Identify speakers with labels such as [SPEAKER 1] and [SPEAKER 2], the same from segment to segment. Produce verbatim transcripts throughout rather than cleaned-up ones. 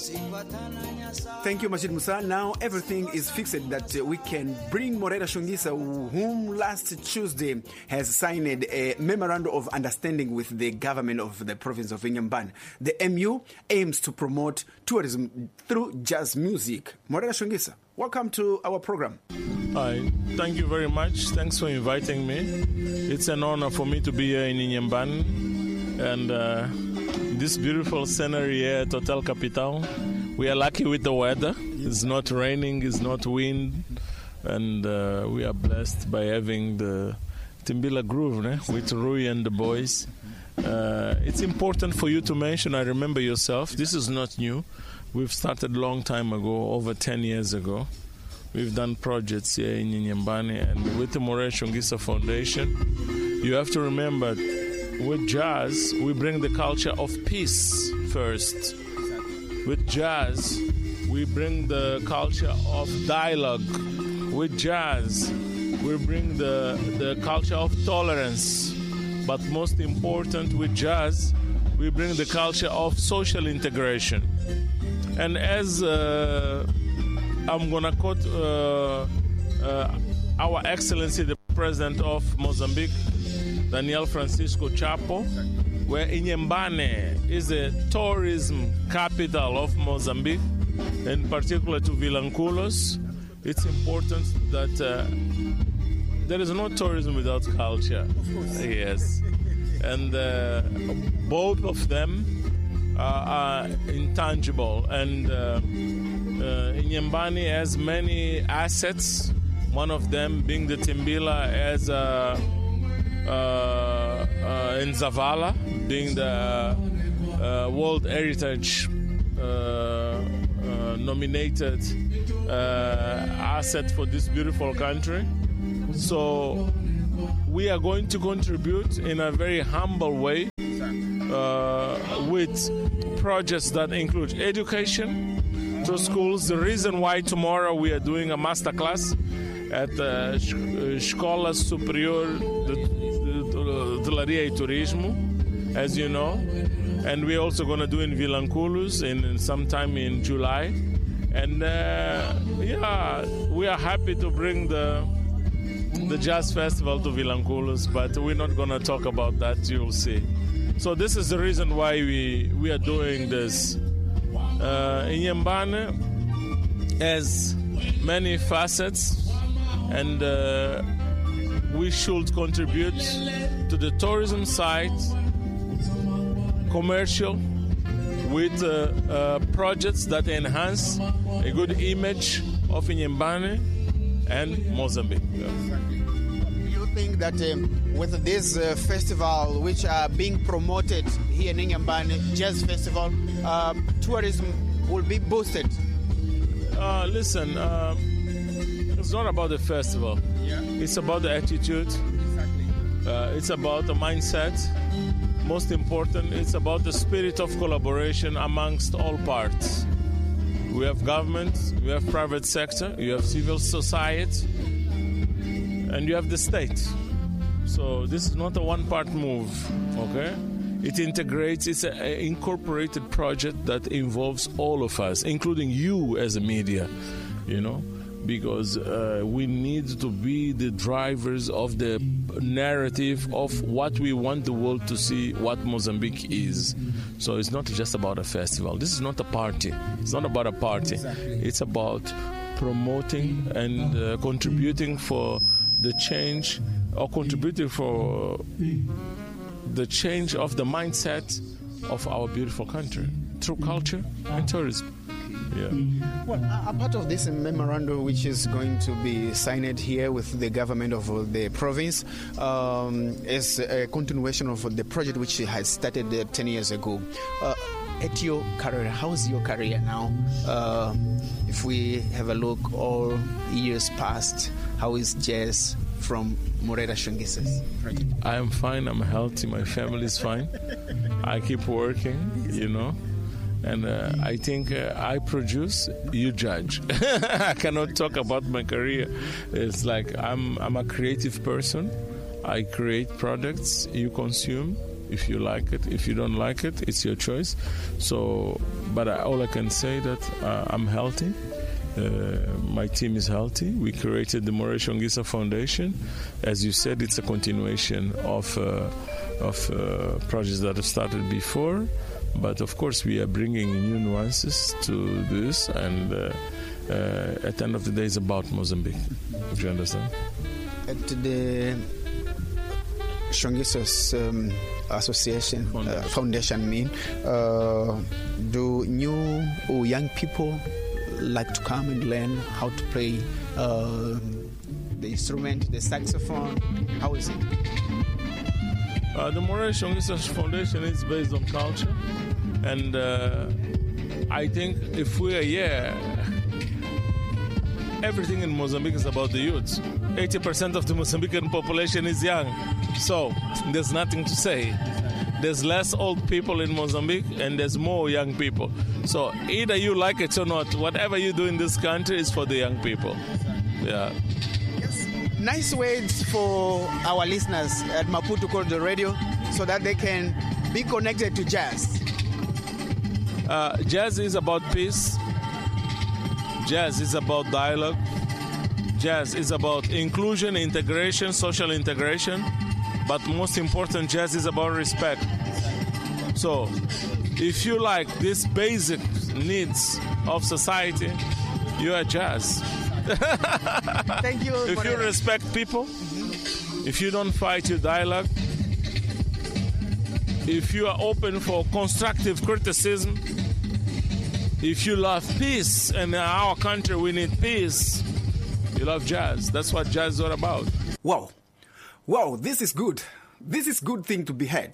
[SPEAKER 1] Thank you, Majid Musa. Now everything is fixed that uh, we can bring Morera Shongisa, whom last Tuesday has signed a memorandum of understanding with the government of the province of Inyambane. The M U aims to promote tourism through jazz music. Morera Shongisa, welcome to our program.
[SPEAKER 2] Hi, thank you very much. Thanks for inviting me. It's an honor for me to be here in Inyambane and uh, this beautiful scenery here at Hotel Capital. We are lucky with the weather. It's not raining, it's not wind, and uh, we are blessed by having the Timbila Groove né? with Rui and the boys. Uh, it's important for you to mention, I remember yourself, this is not new. We've started a long time ago, over ten years ago. We've done projects here in Inyambane, and with the Morera Shongisa Foundation, you have to remember, with jazz, we bring the culture of peace first. With jazz, we bring the culture of dialogue. With jazz, we bring the, the culture of tolerance. But most important, with jazz, we bring the culture of social integration. And as uh, I'm going to quote uh, uh, Our Excellency, the President of Mozambique, Daniel Francisco Chapo, where Inyambane is the tourism capital of Mozambique, in particular to Vilanculos, it's important that uh, there is no tourism without culture.
[SPEAKER 1] Of course.
[SPEAKER 2] Yes. And uh, both of them uh, are intangible. And uh, uh, Inyambane has many assets, one of them being the Timbila as a Uh, uh, in Zavala, being the uh, World Heritage uh, uh, nominated uh, asset for this beautiful country. So we are going to contribute in a very humble way uh, with projects that include education to schools. The reason why tomorrow we are doing a master class at the Escola Superior de Hotelaria e Turismo, as you know, and we're also going to do in Vilanculos in, in sometime in July. And uh, yeah, we are happy to bring the the jazz festival to Vilanculos, but we're not going to talk about that. You'll see. So this is the reason why we we are doing this. Uh, Inyambane has many facets, and uh, we should contribute to the tourism side, commercial, with uh, uh, projects that enhance a good image of Inyambane and Mozambique.
[SPEAKER 1] Do you think that um, with this uh, festival, which are being promoted here in Inyambane, Jazz Festival, uh, tourism will be boosted?
[SPEAKER 2] Uh, listen, uh, it's not about the festival.
[SPEAKER 1] Yeah.
[SPEAKER 2] It's about the attitude.
[SPEAKER 1] Exactly.
[SPEAKER 2] Uh, it's about the mindset. Most important, it's about the spirit of collaboration amongst all parts. We have government, we have private sector, you have civil society, and you have the state. So this is not a one-part move, okay? It integrates, it's an incorporated project that involves all of us, including you as a media, you know? Because uh, we need to be the drivers of the narrative of what we want the world to see, what Mozambique is. So it's not just about a festival. This is not a party. It's not about a party.
[SPEAKER 1] Exactly.
[SPEAKER 2] It's about promoting and uh, contributing for the change, or contributing for the change of the mindset of our beautiful country through culture and tourism. Yeah.
[SPEAKER 1] Well, a part of this memorandum, which is going to be signed here with the government of the province, um, is a continuation of the project which had started uh, ten years ago. Uh, at your career, how's your career now? Uh, if we have a look all years past, how is jazz from Morera Shongisa's project?
[SPEAKER 2] I am fine, I'm healthy, my family is fine. I keep working, you know. And uh, I think uh, I produce, you judge. I cannot talk about my career. It's like I'm I'm a creative person. I create products, you consume. if you like it. If you don't like it, it's your choice. So, but I, all I can say that uh, I'm healthy. Uh, my team is healthy. We created the Moray Shongisa Foundation. As you said, it's a continuation of uh, of uh, projects that have started before. But of course, we are bringing new nuances to this, and uh, uh, at the end of the day, it's about Mozambique. If you understand.
[SPEAKER 1] At the Shongisa's um, association foundation, uh, foundation mean, uh, do new or young people like to come and learn how to play uh, the instrument, the saxophone? How is it?
[SPEAKER 2] Uh, the Moray Shongisa Foundation is based on culture, and uh, I think if we are here, everything in Mozambique is about the youth. eighty percent of the Mozambican population is young, so there's nothing to say. There's less old people in Mozambique and there's more young people. So either you like it or not, whatever you do in this country is for the young people. Yeah.
[SPEAKER 1] Nice words for our listeners at Maputo Corridor Radio so that they can be connected to jazz.
[SPEAKER 2] Uh, jazz is about peace. Jazz is about dialogue. Jazz is about inclusion, integration, social integration. But most important, jazz is about respect. So if you like these basic needs of society, you are jazz.
[SPEAKER 1] Thank you.
[SPEAKER 2] If you respect people, mm-hmm. if you don't fight your dialogue, if you are open for constructive criticism, if you love peace, and in our country we need peace, you love jazz. That's what jazz is all about.
[SPEAKER 1] Wow. Wow, this is good. This is good thing to be heard.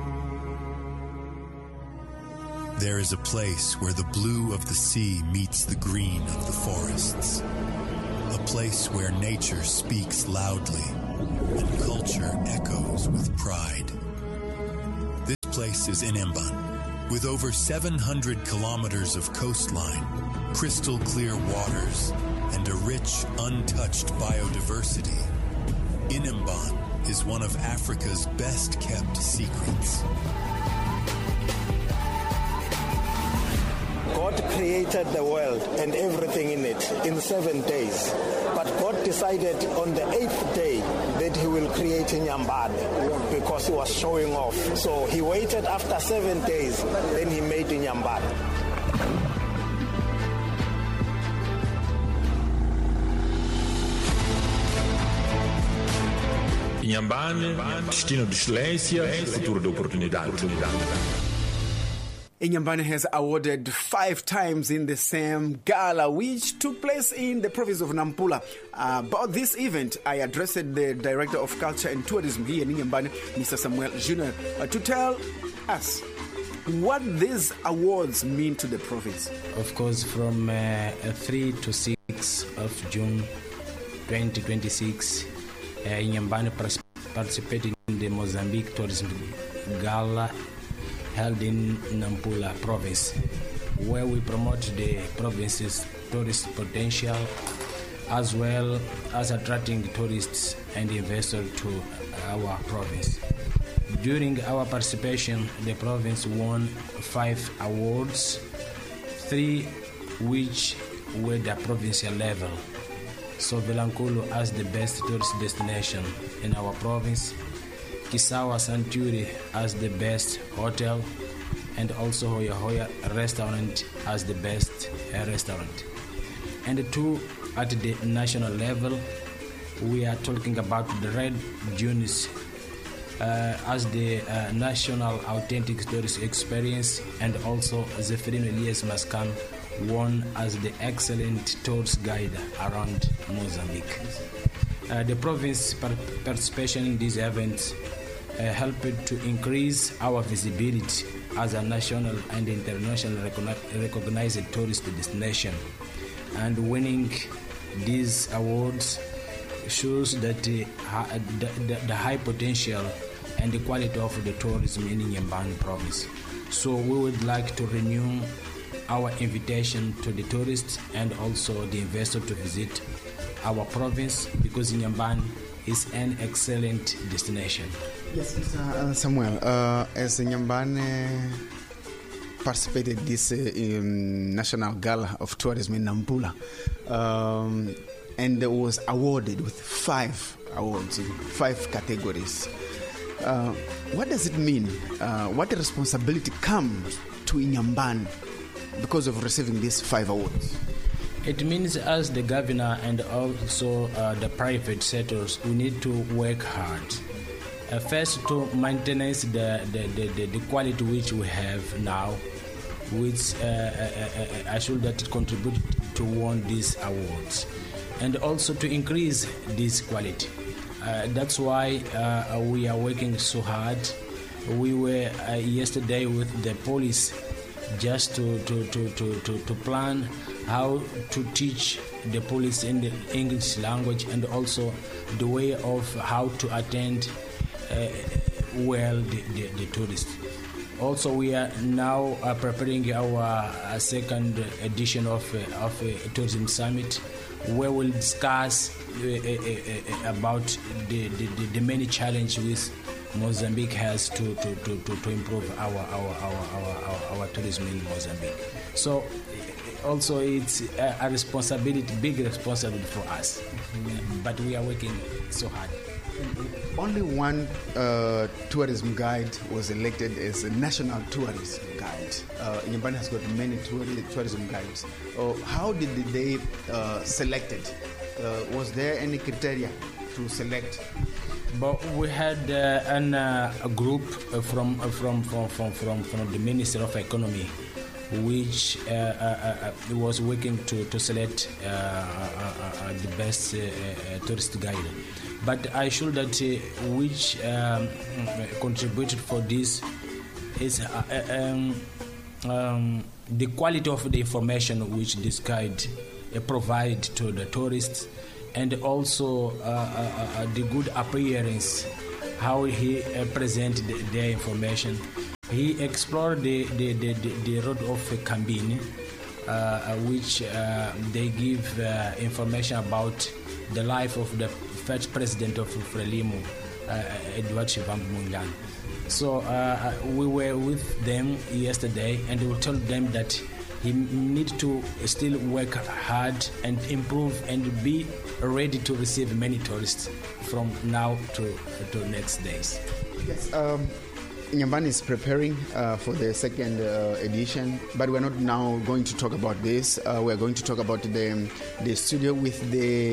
[SPEAKER 3] There is a place where the blue of the sea meets the green of the forests. A place where nature speaks loudly and culture echoes with pride. This place is Inhambane, with over seven hundred kilometers of coastline, crystal clear waters, and a rich, untouched biodiversity. Inhambane is one of Africa's best kept secrets.
[SPEAKER 4] God created the world and everything in it in seven days. But God decided on the eighth day that he will create Inhambane because he was showing off. So he waited after seven days, then he made Inhambane.
[SPEAKER 5] Inhambane, destino de excelência, futuro de oportunidade.
[SPEAKER 1] Inhambane has awarded five times in the same gala, which took place in the province of Nampula. Uh, about this event, I addressed the Director of Culture and Tourism here in Inhambane, Mister Samuel Junior, uh, to tell us what these awards mean to the province.
[SPEAKER 6] Of course, from uh, three to six of June twenty twenty-six, uh, Inhambane participated in the Mozambique Tourism Gala held in Nampula province, where we promote the province's tourist potential as well as attracting tourists and investors to our province. During our participation, the province won five awards, three which were the provincial level. So Vilankulo as the best tourist destination in our province, Kisawa Santuri as the best hotel, and also Hoya Hoya restaurant as the best restaurant. And the two at the national level, we are talking about the Red Dunes uh, as the uh, national authentic tourist experience, and also Zeferino Elias Mascan won as the excellent tourist guide around Mozambique. Uh, the province participation in these events uh, helped to increase our visibility as a national and international recognized tourist destination. And winning these awards shows that the, the, the, the high potential and the quality of the tourism in Inhambane province. So we would like to renew our invitation to the tourists and also the investor to visit our province, because Inhambane is an excellent destination.
[SPEAKER 1] Yes, Mister Samuel, uh, as Nyambane participated this uh, in National Gala of Tourism in Nampula, um, and was awarded with five awards in five categories. Uh, what does it mean? Uh, what responsibility comes to Inyambane because of receiving these five awards?
[SPEAKER 6] It means as the governor and also uh, the private sectors, we need to work hard. Uh, first, to maintain the, the, the, the quality which we have now, which uh, uh, uh, I should that it contribute to win these awards, and also to increase this quality. Uh, that's why uh, we are working so hard. We were uh, yesterday with the police just to, to, to, to, to, to plan how to teach the police in the English language, and also the way of how to attend uh, well the, the, the tourists. Also, we are now uh, preparing our uh, second edition of uh, of a tourism summit, where we'll discuss uh, uh, uh, about the, the, the many challenges Mozambique has to, to, to, to, to improve our our, our, our, our our tourism in Mozambique. So also it's a, a responsibility, big responsibility for us, mm-hmm. but we are working so hard.
[SPEAKER 1] Only one uh, tourism guide was elected as a national tourism guide. Uh, Inyambane has got many touri- tourism guides. Uh, how did they uh, select it? Uh, was there any criteria to select?
[SPEAKER 6] But we had uh, an, uh, a group uh, from, uh, from, from, from, from, from the Ministry of Economy, which uh, uh, uh, was working to, to select uh, uh, uh, the best uh, uh, tourist guide. But I should that uh, which um, contributed for this is uh, um, um, the quality of the information which this guide uh, provide to the tourists, and also uh, uh, uh, the good appearance, how he uh, present the, their information. He explored the, the, the, the, the road of Kambini, uh, which uh, they give uh, information about the life of the first president of Frelimo, uh, Edward Chivambu Mwingana. So uh, we were with them yesterday, and we told them that he need to still work hard and improve and be ready to receive many tourists from now to to next days.
[SPEAKER 1] Yes. Um Inyambane is preparing uh, for the second uh, edition, but we're not now going to talk about this. Uh, we're going to talk about the the studio with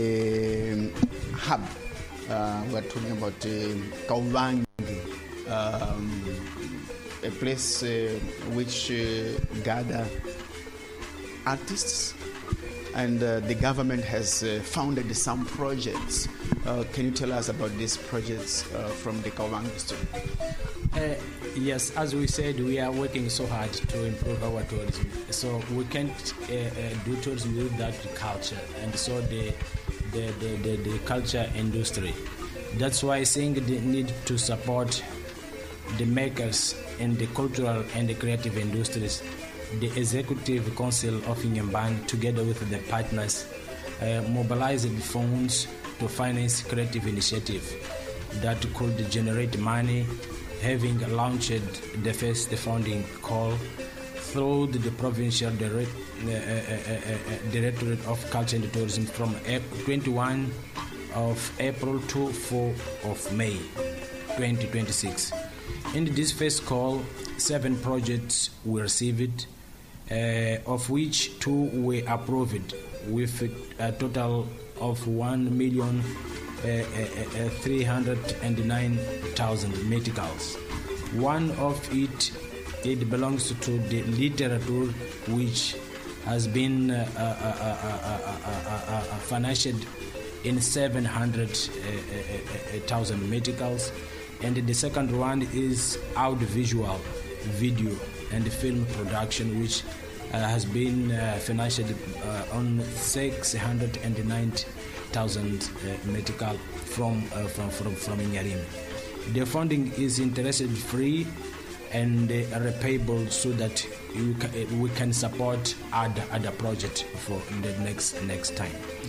[SPEAKER 1] the hub. Uh, we're talking about uh, Kauvangi, um, a place uh, which uh, gather artists, and uh, the government has uh, founded some projects. Uh, can you tell us about these projects uh, from the Kauvangi studio?
[SPEAKER 6] Uh, yes, as we said, we are working so hard to improve our tourism. So we can't uh, uh, do tourism without the culture, and so the the, the, the the culture industry. That's why I think they need to support the makers in the cultural and the creative industries. The Executive Council of Inyambane, together with the partners, uh, mobilized funds to finance creative initiative that could generate money, having launched the first funding call through the provincial direct, uh, uh, uh, uh, Directorate of Culture and Tourism from twenty-first of April to fourth of May twenty twenty-six. In this first call, seven projects were received, uh, of which two were approved with a total of one million uh, uh, uh, three hundred nine thousand meticals. One of it it belongs to the literature, which has been uh, uh, uh, uh, uh, uh, uh, financed in seven hundred thousand meticals, and the second one is audiovisual, video and film production, which uh, has been uh, financed uh, on six hundred ninety thousand uh, metical from, uh, from from from Nyarimi. The funding is interest free and uh, repayable, so that you ca- we can support other other projects for the next next time.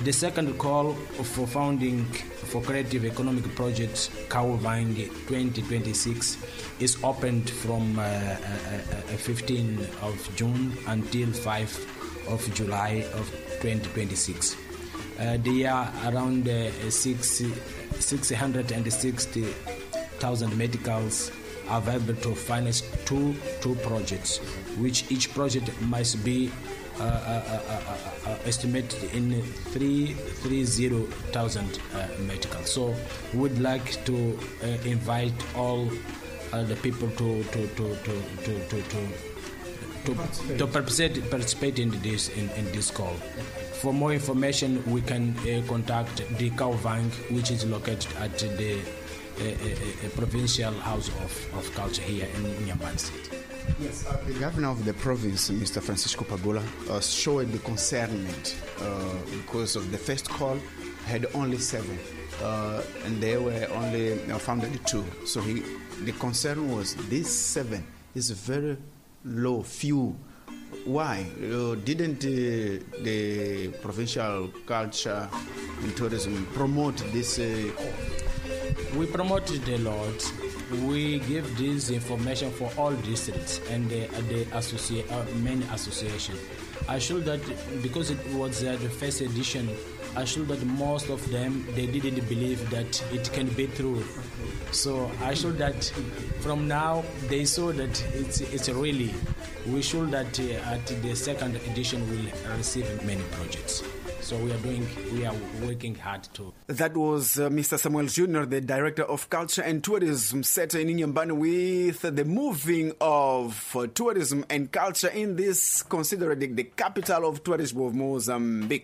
[SPEAKER 6] The second call for funding for creative economic projects Kauvang twenty twenty-six is opened from uh, uh, uh, fifteenth of June until fifth of July of twenty twenty-six. Uh, there are around uh, six, six hundred sixty thousand medicals available to finance two two projects, which each project must be uh, uh, uh, uh, estimated in three three zero thousand uh, medicals. So, we'd like to uh, invite all uh, the people to to to to to to, to, to, to participate participate in this in, in this call. For more information, we can uh, contact the Kauvang, which is located at the uh, uh, uh, Provincial House of, of Culture here in Nyambane City.
[SPEAKER 1] Yes, uh, the governor of the province, Mister Francisco Pagula, uh, showed the concernment uh, because of the first call had only seven, uh, and there were only uh, founded two. So he, the concern was this seven is very low, few. Why uh, didn't uh, the provincial culture and tourism promote this? Uh,
[SPEAKER 6] we promoted a lot. We give this information for all districts and the, the associ- uh, main association. I should that because it was uh, the first edition, I should that most of them they didn't believe that it can be true. So I should that from now they saw that it's it's really. We should that uh, at the second edition will receive many projects. So we are doing, we are working hard too.
[SPEAKER 1] That was uh, Mister Samuel Junior, the Director of Culture and Tourism, set in Nyambane with the moving of uh, tourism and culture in this considered the capital of tourism of Mozambique.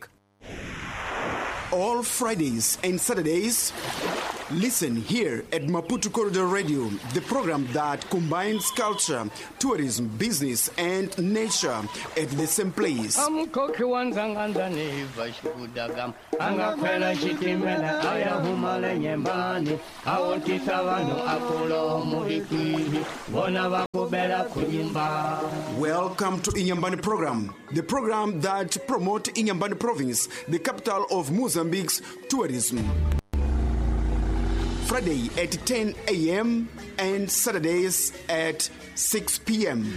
[SPEAKER 1] All Fridays and Saturdays, listen here at Maputo Corridor Radio, the program that combines culture, tourism, business, and nature at the same place. Welcome to Inyambane program, the program that promotes Inyambane province, the capital of Mozambique's tourism. Friday at ten a.m. and Saturdays at six p.m.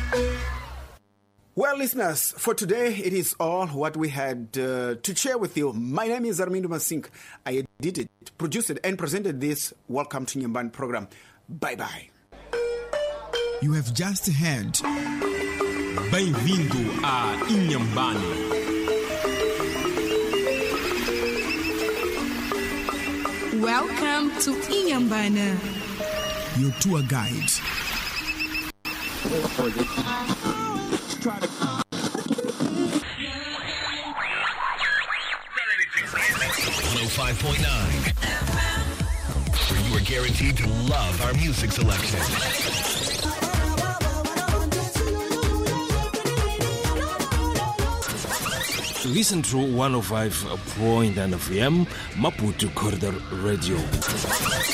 [SPEAKER 1] Well, listeners, for today, it is all what we had uh, to share with you. My name is Armindo Masink. I edited, produced, and presented this Welcome to Nyambane program. Bye-bye.
[SPEAKER 7] You have just heard Bem-vindo a Inhambane.
[SPEAKER 8] Welcome to Inhambane.
[SPEAKER 7] Your tour guide.
[SPEAKER 9] one oh five point nine, where you are guaranteed to love our music selection.
[SPEAKER 10] Listen to one oh five point nine F M Maputo Corridor Radio.